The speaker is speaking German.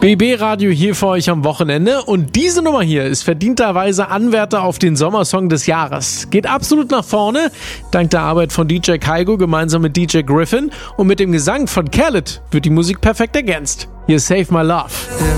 BB Radio hier für euch am Wochenende und diese Nummer hier ist verdienterweise Anwärter auf den Sommersong des Jahres. Geht absolut nach vorne, dank der Arbeit von DJ Kaigo gemeinsam mit DJ Griffin und mit dem Gesang von Khaled wird die Musik perfekt ergänzt. Hier ist Save My Love.